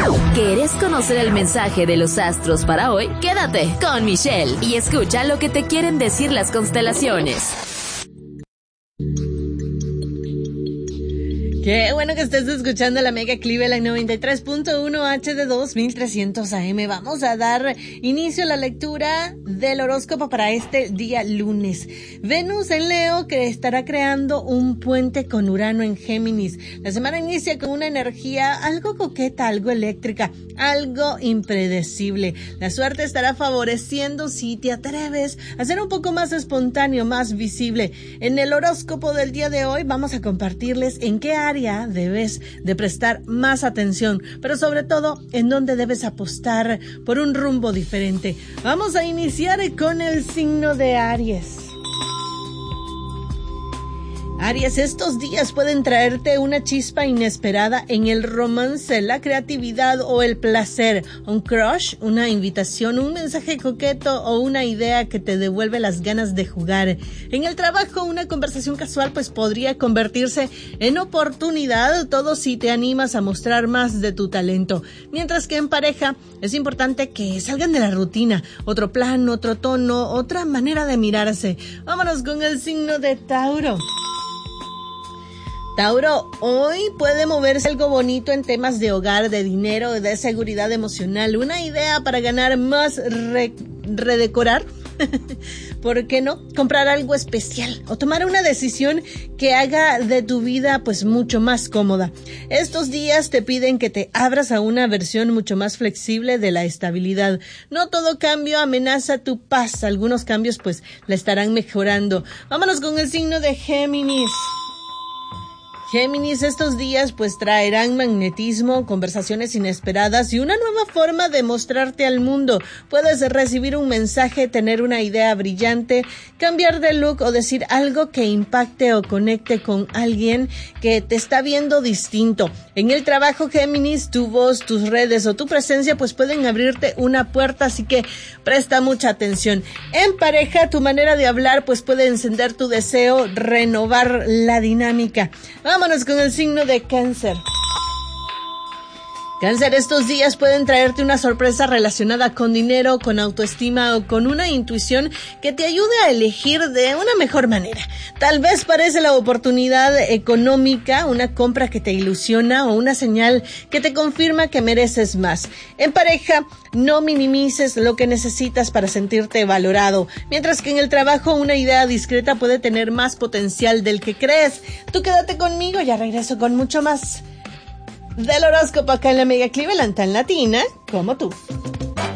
¿Querés conocer el mensaje de los astros para hoy? Quédate con Michelle y escucha lo que te quieren decir las constelaciones. Qué bueno que estés escuchando la Mega Cleveland 93.1 HD2 1300 AM. Vamos a dar inicio a la lectura del horóscopo para este día lunes. Venus en Leo, que estará creando un puente con Urano en Géminis. La semana inicia con una energía algo coqueta, algo eléctrica, algo impredecible. La suerte estará favoreciendo si te atreves a ser un poco más espontáneo, más visible. En el horóscopo del día de hoy vamos a compartirles en qué área debes de prestar más atención, pero sobre todo en dónde debes apostar por un rumbo diferente. Vamos a iniciar con el signo de Aries. Aries, estos días pueden traerte una chispa inesperada en el romance, la creatividad o el placer. Un crush, una invitación, un mensaje coqueto o una idea que te devuelve las ganas de jugar. En el trabajo, una conversación casual pues podría convertirse en oportunidad, todo si te animas a mostrar más de tu talento. Mientras que en pareja es importante que salgan de la rutina, otro plan, otro tono, otra manera de mirarse. Vámonos con el signo de Tauro. Tauro, hoy puede moverse algo bonito en temas de hogar, de dinero, de seguridad emocional. Una idea para ganar más, redecorar. ¿Por qué no? Comprar algo especial o tomar una decisión que haga de tu vida pues mucho más cómoda. Estos días te piden que te abras a una versión mucho más flexible de la estabilidad. No todo cambio amenaza tu paz. Algunos cambios pues la estarán mejorando. Vámonos con el signo de Géminis. Géminis, estos días pues traerán magnetismo, conversaciones inesperadas y una nueva forma de mostrarte al mundo. Puedes recibir un mensaje, tener una idea brillante, cambiar de look o decir algo que impacte o conecte con alguien que te está viendo distinto. En el trabajo, Géminis, tu voz, tus redes o tu presencia pues pueden abrirte una puerta, así que presta mucha atención. En pareja, tu manera de hablar pues puede encender tu deseo, renovar la dinámica. Vámonos con el signo de Cáncer. Cáncer, estos días pueden traerte una sorpresa relacionada con dinero, con autoestima o con una intuición que te ayude a elegir de una mejor manera. Tal vez parece la oportunidad económica, una compra que te ilusiona o una señal que te confirma que mereces más. En pareja, no minimices lo que necesitas para sentirte valorado, mientras que en el trabajo una idea discreta puede tener más potencial del que crees. Tú quédate conmigo, ya regreso con mucho más del horóscopo acá en la Mega Cleveland, tan latina como tú.